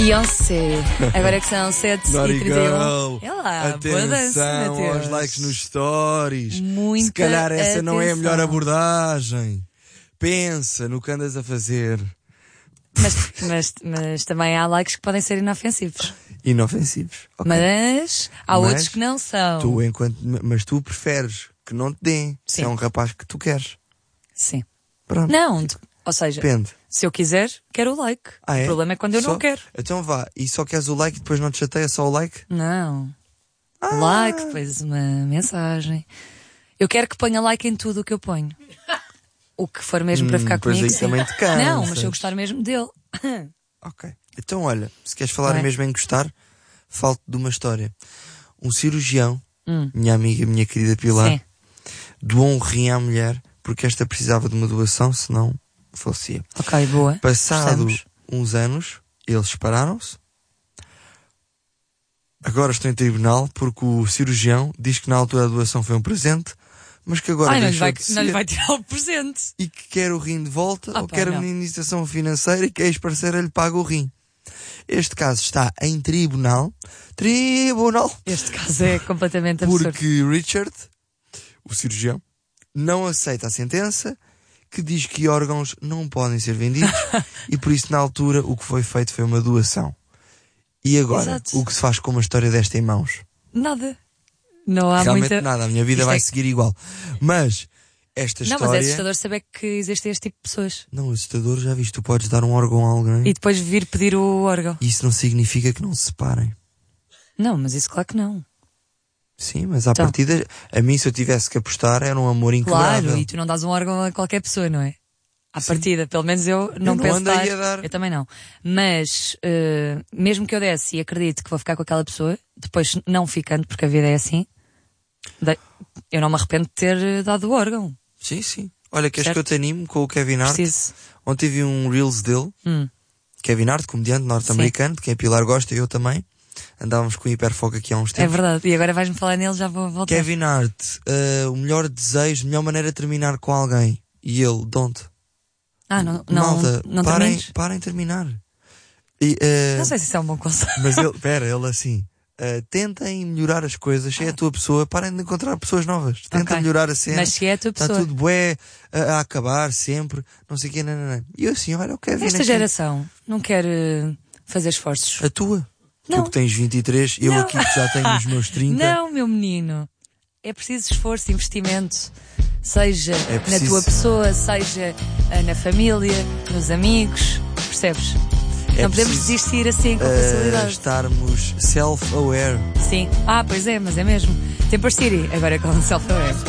Beyoncé, agora é que são 7h31. Girl. É lá, boa dança, Atenção Mateus. aos likes nos stories. Muita Se calhar essa não é a melhor atenção. abordagem. Pensa no que andas a fazer. Mas também há likes que podem ser inofensivos. Inofensivos. Ok. Mas há Mas outros que não são. Mas tu preferes que não te deem. Se Sim. é um rapaz que tu queres. Sim. Pronto. Não, ou seja, Depende. se eu quiser, quero o like. Ah, é? O problema é quando eu Só- não quero. Então vá. E só queres o like e depois não te chateia só o like? Não. Like, depois uma mensagem. Eu quero que ponha like em tudo o que eu ponho. O que for mesmo para ficar pois comigo, aí sim. também te cansas. Não, mas se eu gostar mesmo dele. Ok. Então olha, se queres falar Não é? mesmo em gostar, falo-te de uma história. Um cirurgião, minha amiga, minha querida Pilar, Sim. doou um rim à mulher porque esta precisava de uma doação, senão falecia. Ok, boa. Passado Gostamos. uns anos, eles separaram-se. Agora estão em tribunal porque o cirurgião diz que na altura a doação foi um presente, mas que agora Ai, não lhe, deixou vai, de não lhe ser vai tirar o presente. e que quer o rim de volta ou pá, quer não. uma indenização financeira e que a ex-parceira lhe paga o rim. Este caso está em tribunal. Este caso é completamente absurdo. Porque Richard, o cirurgião, não aceita a sentença que diz que órgãos não podem ser vendidos e por isso na altura o que foi feito foi uma doação. E agora, Exato. o que se faz com uma história desta em mãos? Nada. Não há Realmente muita... nada, a minha vida Isto vai é- seguir igual. Mas esta Não, história... mas é assustador saber que existe este tipo de pessoas. Não, assustador, já viste, tu podes dar um órgão a alguém E depois vir pedir o órgão. e isso não significa que não se separem. Não, mas isso claro que não. Sim, mas à Então. partida, a mim se eu tivesse que apostar era um amor inquebrável. Claro, e tu não dás um órgão a qualquer pessoa, não é? À partida, pelo menos eu não não penso andei a dar. Eu também não. Mas, mesmo que eu desse e acredito que vou ficar com aquela pessoa, depois não ficando, porque a vida é assim, eu não me arrependo de ter dado o órgão. Sim, sim. Olha, queres Certo. que eu te anime com o Kevin Hart? Preciso. Ontem vi um Reels dele, Kevin Hart, comediante norte-americano, de quem a Pilar gosta e eu também. Andávamos com hiperfoco aqui há uns É tempos. verdade. E agora vais-me falar nele, já vou voltar. Kevin Hart, o melhor desejo, a melhor maneira de terminar com alguém. E ele, don't. Malta, não parem termines? de terminar. E, Não sei se isso é um bom conselho. mas ele assim, tentem melhorar as coisas. Se é a tua pessoa, parem de encontrar pessoas novas. Tentem Ok. melhorar a cena. Mas se é a tua Está pessoa. tudo bué a acabar sempre, não sei o quê, não. E eu assim, olha, o Kevin Esta aqui, geração não quer fazer esforços. a tua. Não. Tu que tens 23, eu Não. aqui que já tenho os meus 30. Não, meu menino. É preciso esforço, investimento. Seja É preciso- na tua pessoa, seja na família, nos amigos. Percebes? É não podemos preciso, desistir assim com facilidade. estarmos self-aware. Sim. Pois é, mas é mesmo. Temper City, agora com self-aware.